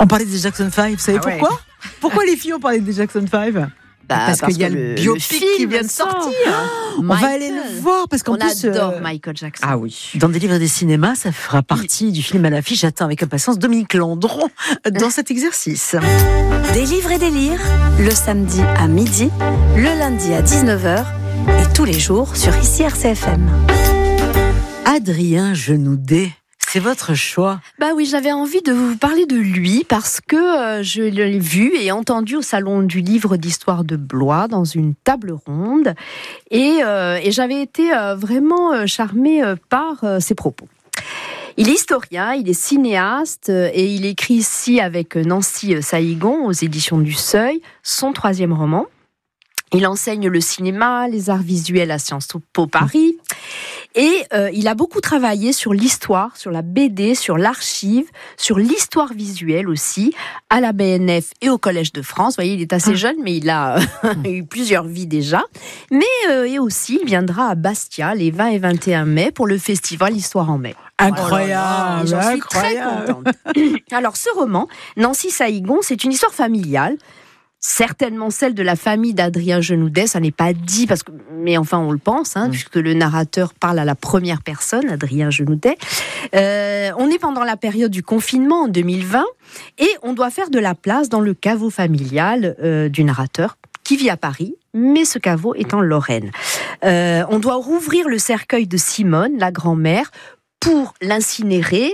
On parlait des Jackson 5, vous savez pourquoi ? Pourquoi les filles ont parlé des Jackson 5 ? Parce qu'il y a le biopic qui vient de sortir. On va aller le voir parce qu'en plus adore Michael Jackson. Ah oui. Dans des livres et des cinémas, ça fera partie du film à l'affiche. J'attends avec impatience Dominique Landron dans cet exercice. Des livres et des lyres, le samedi à midi, le lundi à 19h et tous les jours sur ICI RCFM. Adrien Genoudet. C'est votre choix. Bah oui, j'avais envie de vous parler de lui parce que je l'ai vu et entendu au Salon du Livre d'Histoire de Blois dans une table ronde et j'avais été vraiment charmée par ses propos. Il est historien, il est cinéaste et il écrit ici avec Nancy Saïgon aux éditions du Seuil son 3e roman. Il enseigne le cinéma, les arts visuels à Sciences Po Paris. Et il a beaucoup travaillé sur l'histoire, sur la BD, sur l'archive, sur l'histoire visuelle aussi, à la BNF et au Collège de France. Vous voyez, il est assez jeune, mais il a eu plusieurs vies déjà. Mais et aussi, il viendra à Bastia les 20 et 21 mai pour le festival Histoire en mai. Incroyable, j'en suis très contente. Alors, ce roman, Nancy Saïgon, c'est une histoire familiale. Certainement celle de la famille d'Adrien Genoudet, ça n'est pas dit, mais enfin on le pense, puisque le narrateur parle à la première personne, Adrien Genoudet. On est pendant la période du confinement en 2020 et on doit faire de la place dans le caveau familial du narrateur qui vit à Paris, mais ce caveau est en Lorraine. On doit rouvrir le cercueil de Simone, la grand-mère, pour l'incinérer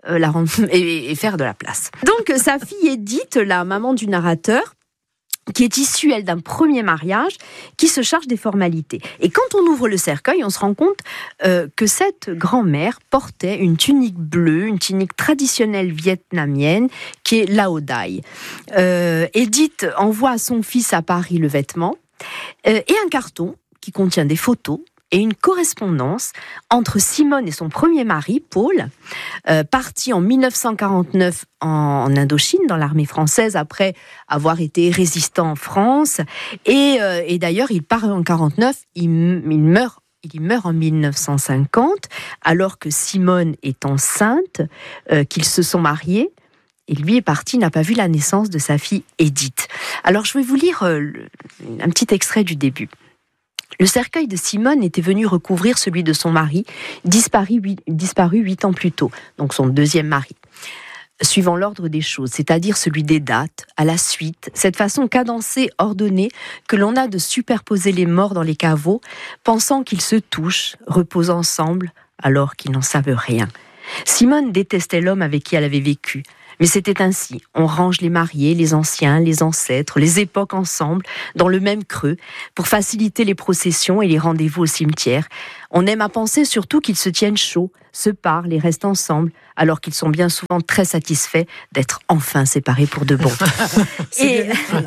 et faire de la place. Donc sa fille Edith, la maman du narrateur, qui est issue, elle, d'un premier mariage, qui se charge des formalités. Et quand on ouvre le cercueil, on se rend compte que cette grand-mère portait une tunique bleue, une tunique traditionnelle vietnamienne, qui est laodai. Edith envoie à son fils à Paris le vêtement, et un carton qui contient des photos, et une correspondance entre Simone et son premier mari, Paul, parti en 1949 en Indochine, dans l'armée française, après avoir été résistant en France. Et d'ailleurs, il part en 1949, il meurt en 1950, alors que Simone est enceinte, qu'ils se sont mariés. Et lui est parti, n'a pas vu la naissance de sa fille Edith. Alors, je vais vous lire un petit extrait du début. Le cercueil de Simone était venu recouvrir celui de son mari, disparu 8 ans plus tôt, donc son deuxième mari. Suivant l'ordre des choses, c'est-à-dire celui des dates, à la suite, cette façon cadencée, ordonnée, que l'on a de superposer les morts dans les caveaux, pensant qu'ils se touchent, reposent ensemble, alors qu'ils n'en savent rien. Simone détestait l'homme avec qui elle avait vécu. Mais c'était ainsi, on range les mariés, les anciens, les ancêtres, les époques ensemble, dans le même creux, pour faciliter les processions et les rendez-vous au cimetière. On aime à penser surtout qu'ils se tiennent chauds, se parlent et restent ensemble, alors qu'ils sont bien souvent très satisfaits d'être enfin séparés pour de bon. C'est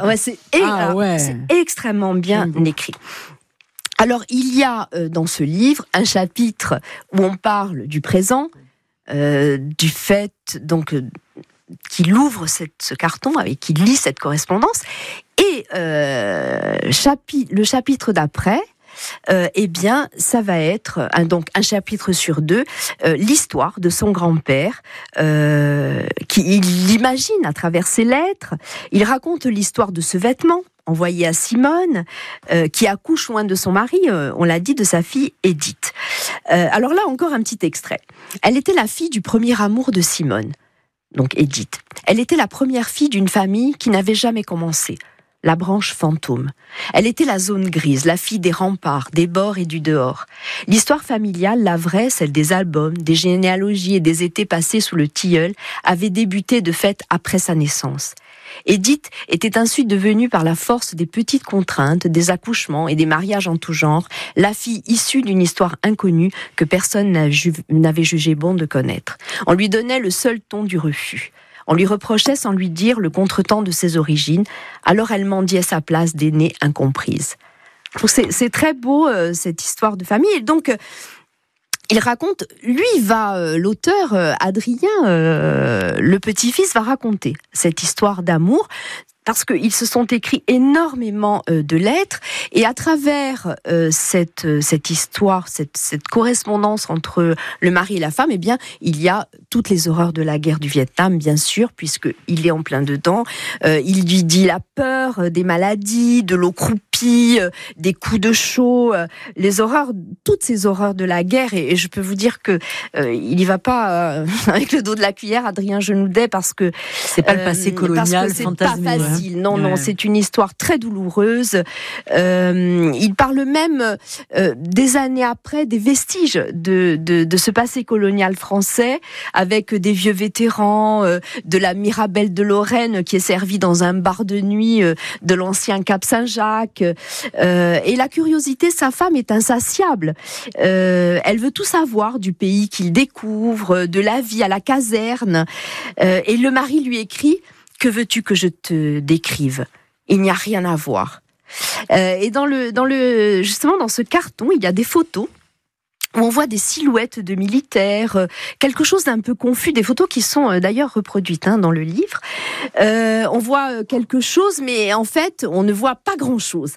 extrêmement bien écrit. Alors, il y a dans ce livre un chapitre où on parle du présent, du fait donc qu'il ouvre ce carton et qu'il lit cette correspondance, et le chapitre d'après, eh bien, ça va être donc un chapitre sur 2, l'histoire de son grand-père, il l'imagine à travers ses lettres. Il raconte l'histoire de ce vêtement envoyé à Simone, qui accouche loin de son mari, on l'a dit, de sa fille Edith. Alors là, encore un petit extrait. Elle était la fille du premier amour de Simone, donc Edith. Elle était la première fille d'une famille qui n'avait jamais commencé, la branche fantôme. Elle était la zone grise, la fille des remparts, des bords et du dehors. L'histoire familiale, la vraie, celle des albums, des généalogies et des étés passés sous le tilleul, avait débuté de fait après sa naissance. Edith était ainsi devenue, par la force des petites contraintes, des accouchements et des mariages en tout genre, la fille issue d'une histoire inconnue que personne n'avait jugé bon de connaître. On lui donnait le seul ton du refus. On lui reprochait sans lui dire le contretemps de ses origines, alors elle mendiait sa place d'aînée incomprise. C'est très beau, cette histoire de famille. Et donc, il raconte, l'auteur Adrien, le petit-fils, va raconter cette histoire d'amour. parce qu'ils se sont écrits énormément de lettres, et à travers cette histoire, cette correspondance entre le mari et la femme, eh bien, il y a toutes les horreurs de la guerre du Vietnam, bien sûr, puisqu'il est en plein dedans. Il lui dit la peur, des maladies, de l'eau croupie, des coups de chaud, les horreurs, toutes ces horreurs de la guerre, et je peux vous dire que il y va pas avec le dos de la cuillère, Adrien Genoudet, parce que c'est pas le passé colonial fantasmé. Non, c'est une histoire très douloureuse. Il parle même des années après des vestiges de ce passé colonial français, avec des vieux vétérans de la Mirabelle de Lorraine qui est servie dans un bar de nuit de l'ancien Cap Saint-Jacques. Et la curiosité, sa femme est insatiable. Elle veut tout savoir du pays qu'il découvre, de la vie à la caserne. Et le mari lui écrit: que veux-tu que je te décrive ? Il n'y a rien à voir. Et justement, dans ce carton, il y a des photos où on voit des silhouettes de militaires, quelque chose d'un peu confus, des photos qui sont d'ailleurs reproduites dans le livre. On voit quelque chose, mais en fait, on ne voit pas grand-chose.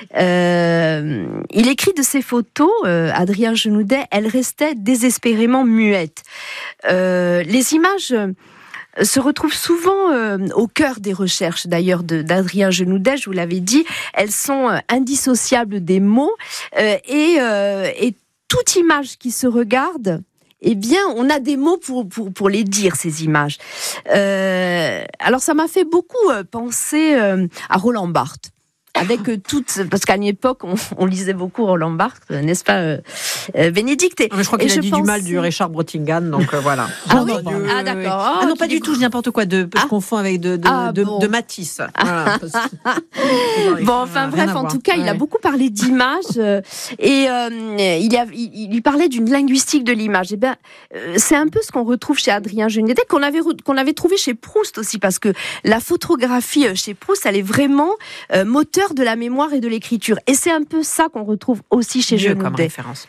Il écrit de ces photos, Adrien Genoudet, elles restaient désespérément muettes. Les images se retrouvent souvent au cœur des recherches, d'ailleurs, d'Adrien Genoudet, je vous l'avais dit. Elles sont indissociables des mots, et toute image qui se regarde, eh bien, on a des mots pour les dire, ces images. Alors, ça m'a fait beaucoup penser à Roland Barthes. Avec parce qu'à une époque, on lisait beaucoup Roland Barthes, n'est-ce pas, Bénédicte? Je crois qu'il a dit du mal du Richard Brottingham, donc voilà. Ah oui, d'accord. Ah non, pas du tout, n'importe quoi. Je confonds avec de Matisse. Voilà, bon, enfin bref, en tout cas, il a beaucoup parlé d'images, et il parlait d'une linguistique de l'image. Et ben, c'est un peu ce qu'on retrouve chez Adrien Genoudet, qu'on avait trouvé chez Proust aussi, parce que la photographie chez Proust, elle est vraiment moteur de la mémoire et de l'écriture. Et c'est un peu ça qu'on retrouve aussi chez Genoudet. Comme référence.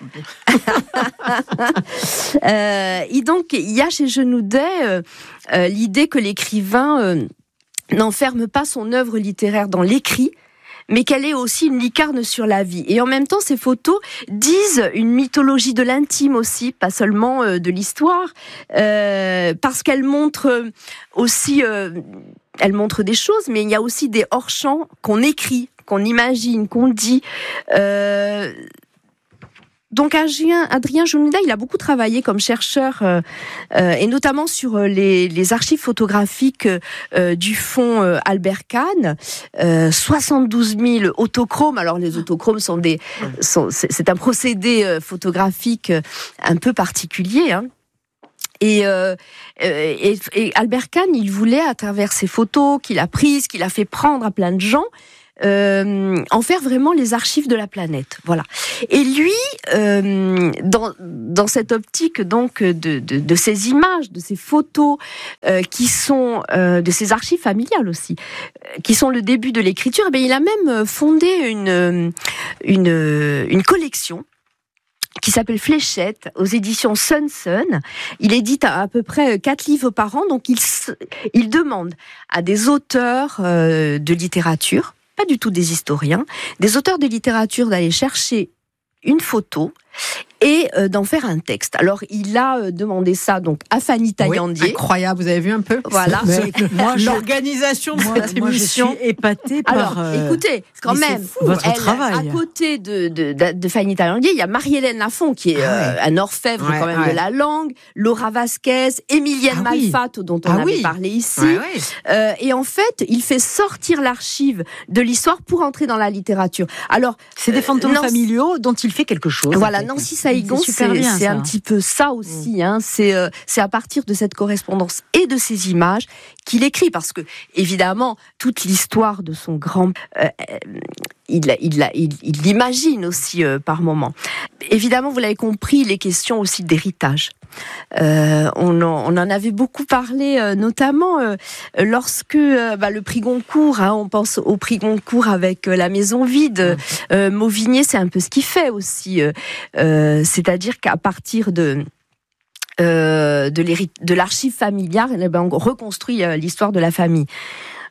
Et donc, il y a chez Genoudet l'idée que l'écrivain n'enferme pas son œuvre littéraire dans l'écrit, mais qu'elle est aussi une lucarne sur la vie. Et en même temps, ces photos disent une mythologie de l'intime aussi, pas seulement de l'histoire, parce qu'elles montrent aussi... Elle montre des choses, mais il y a aussi des hors-champs qu'on écrit, qu'on imagine, qu'on dit. Donc Adrien Genoudet, il a beaucoup travaillé comme chercheur, et notamment sur les archives photographiques du fonds Albert Kahn. 72 000 autochromes. Alors les autochromes c'est un procédé photographique un peu particulier, Et Albert Kahn, il voulait, à travers ces photos qu'il a prises, qu'il a fait prendre à plein de gens, en faire vraiment les archives de la planète. Voilà. Et lui, dans cette optique donc de ces images, de ces photos, qui sont de ces archives familiales aussi, qui sont le début de l'écriture, il a même fondé une collection qui s'appelle Fléchette, aux éditions Sun. Il édite à peu près 4 livres par an, donc il demande à des auteurs de littérature, pas du tout des historiens, des auteurs de littérature d'aller chercher une photo et d'en faire un texte. Alors, il a demandé ça donc à Fanny Taillandier. Oui, incroyable, vous avez vu un peu ? Voilà. L'organisation de cette émission. Je suis épatée par... Alors, écoutez, quand même, votre travail. À côté de Fanny Taillandier, il y a Marie-Hélène Lafont, qui est un orfèvre quand même de la langue, Laura Vasquez, Emilienne Malfatti, dont on avait parlé ici. Et en fait, il fait sortir l'archive de l'histoire pour entrer dans la littérature. Alors, c'est des fantômes familiaux dont il fait quelque chose. Voilà, Nancy Saïgon, c'est un petit peu ça aussi. C'est à partir de cette correspondance et de ces images qu'il écrit, parce que évidemment toute l'histoire de son grand, il l'imagine aussi par moments. Évidemment, vous l'avez compris, les questions aussi d'héritage. On en avait beaucoup parlé, notamment lorsque le prix Goncourt, on pense au prix Goncourt avec La Maison vide. Mauvigné, c'est un peu ce qu'il fait aussi, c'est-à-dire qu'à partir de l'archive familiale, on reconstruit l'histoire de la famille.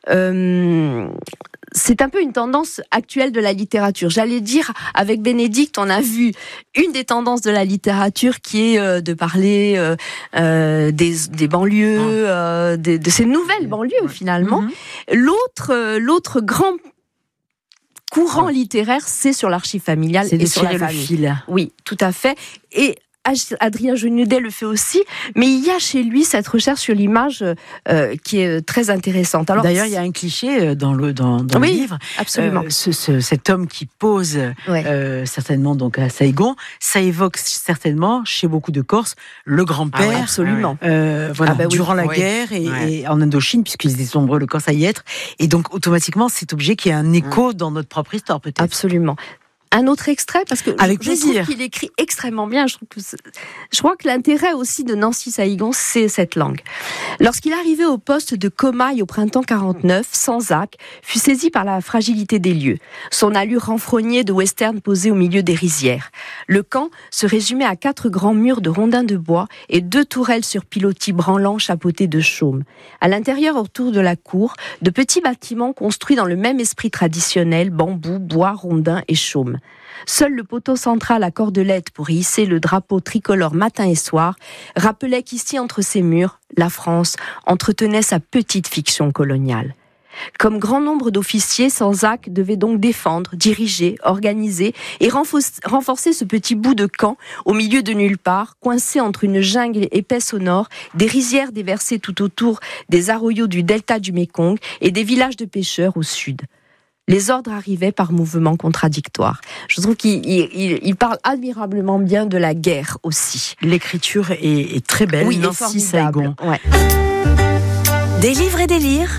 c'est un peu une tendance actuelle de la littérature. J'allais dire, avec Bénédicte, on a vu une des tendances de la littérature qui est de parler des banlieues, de ces nouvelles banlieues finalement. L'autre grand courant littéraire, c'est sur l'archive familiale et sur la famille. Oui, tout à fait. Et Adrien Genoudet le fait aussi, mais il y a chez lui cette recherche sur l'image qui est très intéressante. Alors, d'ailleurs, il y a un cliché dans le livre. Absolument. Cet homme qui pose certainement donc à Saïgon, ça évoque certainement chez beaucoup de Corses le grand-père. Absolument. Durant la guerre et en Indochine, puisqu'ils étaient nombreux le Corse à y être, et donc automatiquement cet objet qui a un écho dans notre propre histoire peut-être. Absolument. Un autre extrait, parce que je trouve qu'il écrit extrêmement bien. Je crois que l'intérêt aussi de Nancy Saïgon, c'est cette langue. Lorsqu'il arrivait au poste de Comaille au printemps 49, Sanzac fut saisi par la fragilité des lieux. Son allure renfrognée de western posée au milieu des rizières. Le camp se résumait à 4 grands murs de rondins de bois et 2 tourelles sur pilotis branlants chapeautées de chaume. À l'intérieur, autour de la cour, de petits bâtiments construits dans le même esprit traditionnel, bambou, bois, rondins et chaume. Seul le poteau central à cordelette pour y hisser le drapeau tricolore matin et soir rappelait qu'ici, entre ces murs, la France entretenait sa petite fiction coloniale. Comme grand nombre d'officiers, Sanzac devait donc défendre, diriger, organiser et renforcer ce petit bout de camp au milieu de nulle part, coincé entre une jungle épaisse au nord, des rizières déversées tout autour des arroyos du delta du Mékong et des villages de pêcheurs au sud. Les ordres arrivaient par mouvements contradictoires. Je trouve qu'il parle admirablement bien de la guerre aussi. L'écriture est très belle. Oui, Nancy Saïgon. Ouais. Des livres et des lyres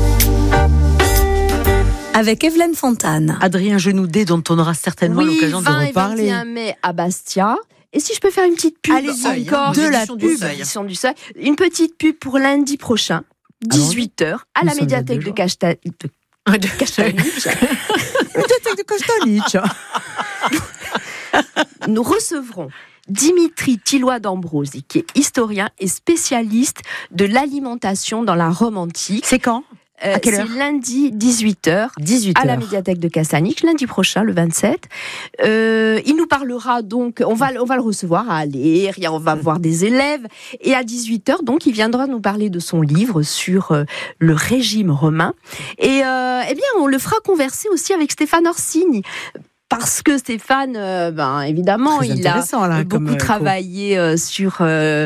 avec Evelyne Fontane. Adrien Genoudet, dont on aura certainement l'occasion de reparler. Oui, 20 et 21 mai à Bastia. Et si je peux faire une petite pub encore de la pub Édition du Seuil. Une petite pub pour lundi prochain, 18h, à la médiathèque de Castanich. Nous recevrons Dimitri Tillois d'Ambrosi, qui est historien et spécialiste de l'alimentation dans la Rome antique. C'est quand ? À quelle heure ? C'est lundi 18h à la médiathèque de Castanich, lundi prochain, le 27. Il nous parlera donc, on va le recevoir à Aller, on va voir des élèves, et à 18h, donc, il viendra nous parler de son livre sur le régime romain. Et on le fera converser aussi avec Stéphane Orsini. Parce que Stéphane, évidemment, il a beaucoup travaillé sur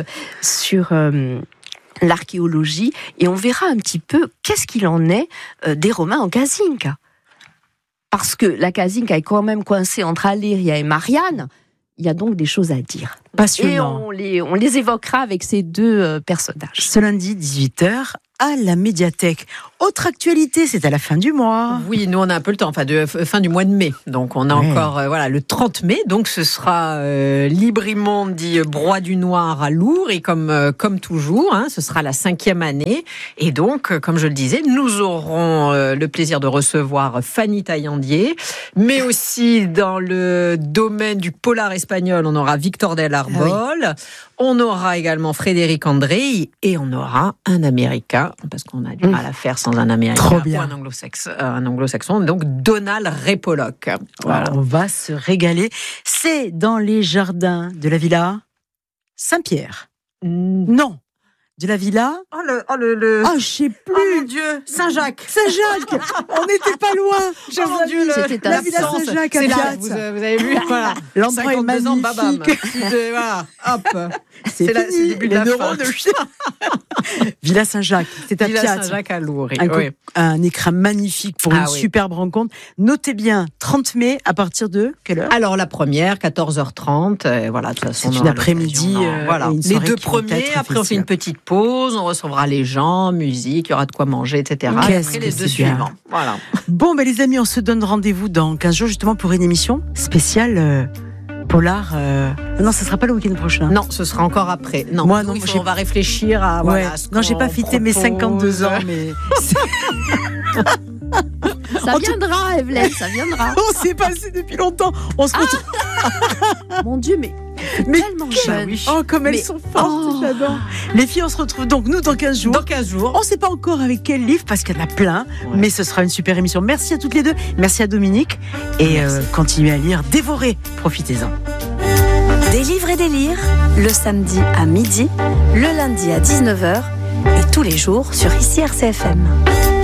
l'archéologie, et on verra un petit peu qu'est-ce qu'il en est des Romains en Kazinka. Parce que la Kazinka est quand même coincée entre Aléria et Marianne, il y a donc des choses à dire. Passionnant. Et on les évoquera avec ces 2 personnages. Ce lundi, 18h, à la médiathèque. Autre actualité, c'est à la fin du mois. Oui, nous on a un peu le temps, fin du mois de mai. Donc on a encore le 30 mai. Donc ce sera Librimond dit Broye du Noir à Lourdes, et comme toujours, ce sera la 5e année. Et donc, comme je le disais, nous aurons le plaisir de recevoir Fanny Taillandier, mais aussi dans le domaine du polar espagnol, on aura Victor del Arbol. On aura également Frédéric André, et on aura un Américain, parce qu'on a du mal à faire sans un Américain ou un anglo-saxon, donc Donald Repollock. Voilà. On va se régaler. C'est dans les jardins de la Villa Saint-Pierre. Non. De la Villa. Je sais plus. Oh mon Dieu, Saint-Jacques. Saint-Jacques. On n'était pas loin. Mon Dieu, la Villa Saint-Jacques à Piazza. Vous avez vu, voilà. L'endroit est magnifique. Babam. Voilà, hop. C'est le début de la fin. Villa Saint-Jacques, c'est à Piazza. Villa Saint-Jacques à Lourdes. Un écran magnifique pour une superbe rencontre. Notez bien, 30 mai, à partir de quelle heure ? Alors la première, 14h30. Voilà, de toute façon, c'est une après-midi. Voilà. Les 2 premiers, après on fait une petite pause, on recevra les gens, musique, il y aura de quoi manger, etc. Et après les 2 suivants. Voilà. Bon, les amis, on se donne rendez-vous dans 15 jours justement pour une émission spéciale polar. Non, ce sera pas le week-end prochain. Non, ce sera encore après. Non, moi, on va réfléchir à. Non, j'ai pas fêté mes 52 ans, mais. Ça viendra, Evelyne, ça viendra. On s'est passé depuis longtemps. On se retrouve. Mon Dieu, mais Mais tellement jeune. Oh, comme elles sont fortes, j'adore. Les filles, on se retrouve donc, nous, dans 15 jours. Dans 15 jours. On ne sait pas encore avec quel livre, parce qu'il y en a plein, mais ce sera une super émission. Merci à toutes les deux. Merci à Dominique. Et continuez à lire, dévorez. Profitez-en. Des livres et des lires, le samedi à midi, le lundi à 19h et tous les jours sur ICI RCFM.